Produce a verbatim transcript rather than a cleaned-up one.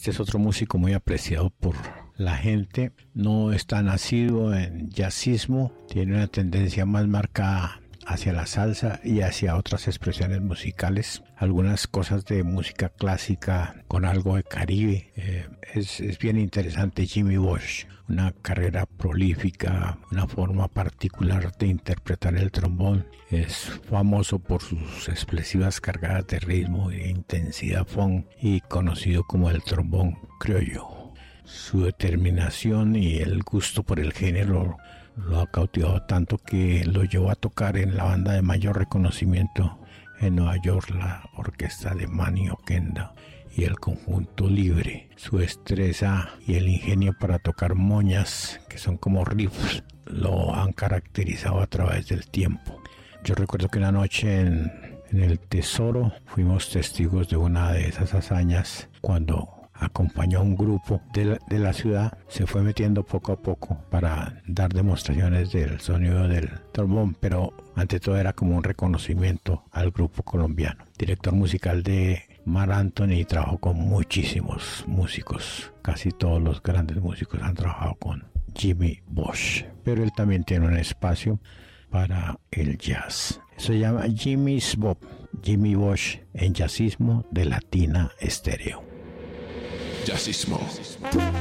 Este es otro músico muy apreciado por la gente. No está nacido en jazzismo, tiene una tendencia más marcada hacia la salsa y hacia otras expresiones musicales, algunas cosas de música clásica con algo de Caribe. Eh, es, es bien interesante Jimmy Bosch, una carrera prolífica, una forma particular de interpretar el trombón. Es famoso por sus explosivas cargadas de ritmo e intensidad funk y conocido como el trombón criollo. Su determinación y el gusto por el género lo ha cautivado tanto que lo llevó a tocar en la banda de mayor reconocimiento en Nueva York, la orquesta de Manny Okenda y el conjunto Libre. Su destreza y el ingenio para tocar moñas, que son como riffs, lo han caracterizado a través del tiempo. Yo recuerdo que una noche en, en el Tesoro fuimos testigos de una de esas hazañas cuando acompañó a un grupo de la, de la ciudad, se fue metiendo poco a poco para dar demostraciones del sonido del trombón, pero ante todo era como un reconocimiento al grupo colombiano. Director musical de Marc Anthony, trabajó con muchísimos músicos, casi todos los grandes músicos han trabajado con Jimmy Bosch, pero él también tiene un espacio para el jazz. Se llama Jimmy's Bob, Jimmy Bosch en jazzismo de Latina Estéreo. Jazzismo.